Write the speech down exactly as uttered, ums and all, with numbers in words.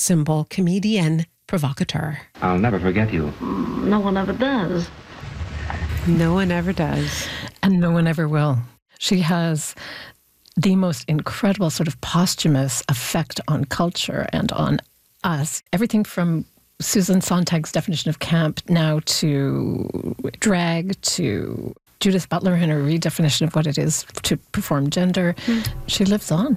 symbol, comedienne, provocateur. I'll never forget you. No one ever does. No one ever does. And no one ever will. She has the most incredible sort of posthumous effect on culture and on us. Everything from Susan Sontag's definition of camp now to drag to Judith Butler and her redefinition of what it is to perform gender. Mm. She lives on.